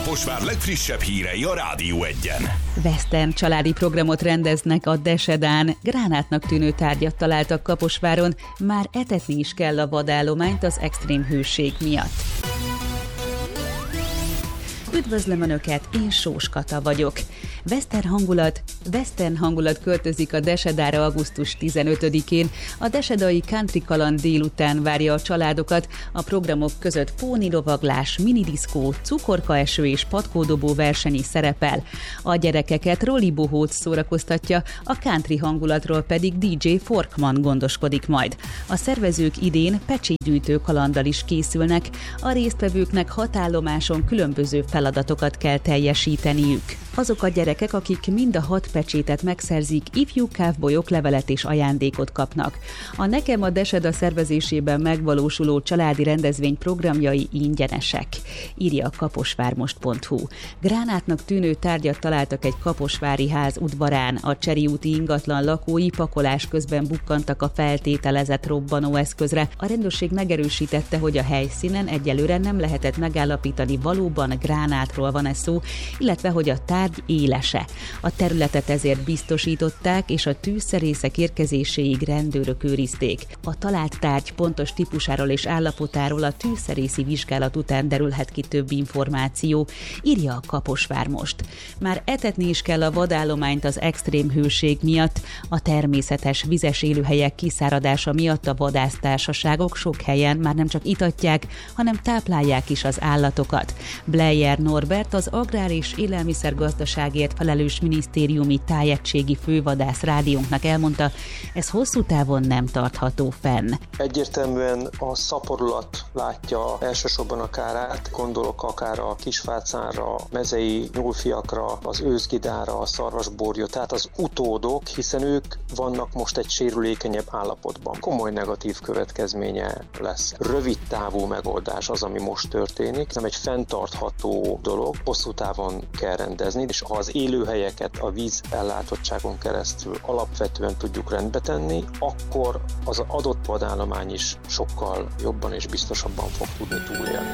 Kaposvár legfrissebb hírei a Rádió Egyen. Western családi programot rendeznek a Desedán. Gránátnak tűnő tárgyat találtak Kaposváron, már etetni is kell a vadállományt az extrém hőség miatt. Üdvözlöm Önöket, én Sós Kata vagyok. Western hangulat költözik a Desedára augusztus 15-én. A desedai country kaland délután várja a családokat. A programok között pónilovaglás, minidiszkó, cukorkaeső és patkódobó verseny is szerepel. A gyerekeket Rolly Bohóc szórakoztatja, a country hangulatról pedig DJ Forkman gondoskodik majd. A szervezők idén pecsétgyűjtő kalanddal is készülnek. A résztvevőknek 6 állomáson különböző feladatokat kell teljesíteniük. Azok a gyerekek, akik mind a 6 pecsétet megszerzik, ifjú kávbolyok, levelet és ajándékot kapnak. A Nekem a Deseda szervezésében megvalósuló családi rendezvény programjai ingyenesek, írja a kaposvármost.hu. Gránátnak tűnő tárgyat találtak egy kaposvári ház udvarán. A Cseri úti ingatlan lakói pakolás közben bukkantak a feltételezett robbanóeszközre. A rendőrség megerősítette, hogy a helyszínen egyelőre nem lehetett megállapítani, valóban gránátról van-e szó, illetve hogy a tárgy élese. A területet ezért biztosították, és a tűzszerészek érkezéséig rendőrök őrizték. A talált tárgy pontos típusáról és állapotáról a tűzszerészi vizsgálat után derülhet ki több információ, írja a Kaposvár Most. Már etetni is kell a vadállományt az extrém hőség miatt. A természetes vizes élőhelyek kiszáradása miatt a vadásztársaságok sok helyen már nem csak itatják, hanem táplálják is az állatokat. Bleyer Norbert, az Agrár és Élelmiszergazdaságért felelős minisztériumi tájegységi fővadász rádiónknak elmondta, ez hosszú távon nem tartható fenn. Egyértelműen a szaporulat látja elsősorban a kárát, gondolok akár a kisfácánra, mezei nyúlfiakra, az őszgidára, a szarvasborjra, tehát az utódok, hiszen ők vannak most egy sérülékenyebb állapotban. Komoly negatív következménye lesz. Rövid távú megoldás az, ami most történik. Ez nem egy fenntartható dolog, hosszú távon kell rendezni, és ha az élőhelyeket a vízellátottságon keresztül alapvetően tudjuk rendbe tenni, akkor az adott vadállomány is sokkal jobban és biztosabban fog tudni túlélni.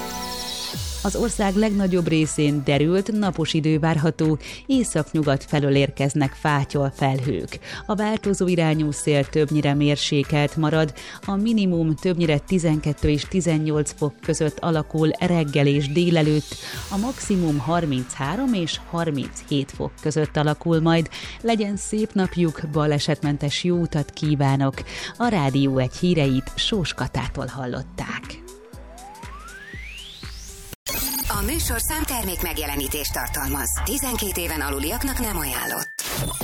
Az ország legnagyobb részén derült, napos idő várható, északnyugat felől érkeznek fátyol felhők. A változó irányú szél többnyire mérsékelt marad, a minimum többnyire 12 és 18 fok között alakul reggel és délelőtt, a maximum 33 és 37 fok között alakul majd. Legyen szép napjuk, balesetmentes jó utat kívánok! A Rádió Egy híreit Sós Katától hallották. A műsorszám termék megjelenítést tartalmaz. 12 éven aluliaknak nem ajánlott.